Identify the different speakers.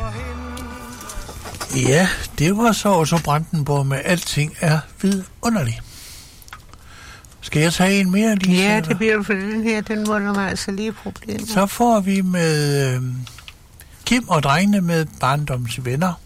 Speaker 1: Ja, det var så Brandenburg med Alting er vidunderligt. Skal jeg tage en mere, Lise?
Speaker 2: Ja, det bliver for den her, den volder mig altså lige problemer.
Speaker 1: Så får vi med Kim og drengene med barndommens venner.